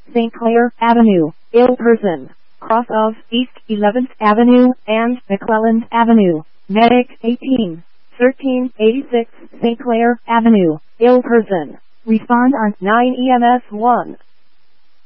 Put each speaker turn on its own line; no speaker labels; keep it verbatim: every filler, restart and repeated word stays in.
Saint Clair Avenue, ill person. Cross of East eleventh Avenue and McClelland Avenue. Medic eighteen thirteen eighty-six Saint Clair Avenue, ill person. Respond on nine E M S one.